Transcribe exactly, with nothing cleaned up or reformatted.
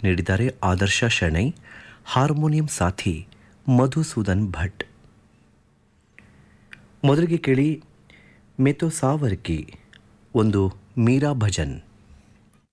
ನೀಡಿದ್ದಾರೆ ಆದರ್ಶ ಶೆಣೈ, ಹಾರ್ಮೋನಿಯಂ ಸಾಥಿ ಮಧುಸೂದನ್ ಭಟ್. ಮೊದಲಿಗೆ ಕೇಳಿ ಮೆತೋ ಸಾವರ್ಕಿ ಒಂದು ಮೀರಾ ಭಜನ್.